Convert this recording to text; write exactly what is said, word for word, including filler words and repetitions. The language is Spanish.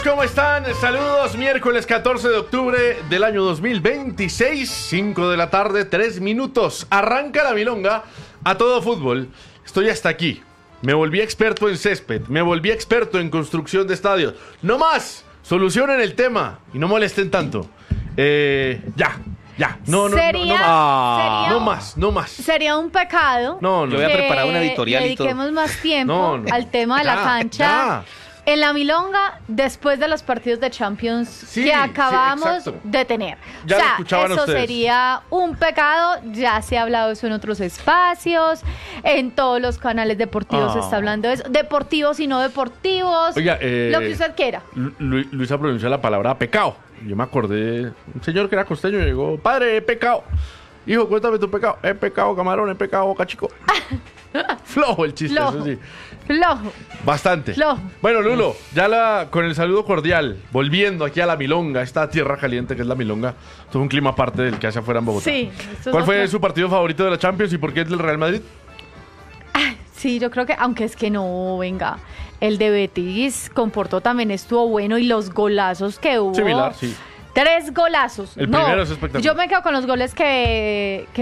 ¿cómo están? Saludos, miércoles catorce de octubre del año dos mil veintiséis, cinco de la tarde, tres minutos. Arranca la milonga a todo fútbol. Estoy hasta aquí. Me volví experto en césped, me volví experto en construcción de estadios. ¡No más! Solucionen el tema y no molesten tanto. Eh, ya, ya. No, no, sería, no, no, más. Sería, no más, no más. Sería un pecado. No, no. Yo voy a preparar una editorial y todo. Dediquemos más tiempo No, no. al tema de Ya, la cancha. ya. En la milonga, después de los partidos de Champions Sí, que acabamos sí, exacto. de tener. Ya o lo sea, escuchaban eso ustedes. sería un pecado. Ya se ha hablado eso en otros espacios. En todos los canales deportivos se Ah. está hablando de eso. Deportivos y no deportivos. Oiga, eh, lo que usted quiera. Lu- Lu- Luisa pronunció la palabra pecado. Yo me acordé, un señor que era costeño y llegó, padre, he pecado. Hijo, cuéntame tu pecado. He pecado, camarón, he pecado, boca chico. Flojo el chiste, Flojo. eso sí. Flojo. Bastante. Flojo. Bueno, Lulo, ya la, con el saludo cordial, volviendo aquí a la milonga, esta tierra caliente que es la milonga. Todo un clima aparte del que hace afuera en Bogotá. Sí. eso ¿Cuál es fue otro. su partido favorito de la Champions y por qué es del Real Madrid? Sí, yo creo que, aunque es que no, venga, el de Betis con Porto también estuvo bueno y los golazos que hubo. Similar, sí. Tres golazos. El No, primero es espectacular. Yo me quedo con los goles que, que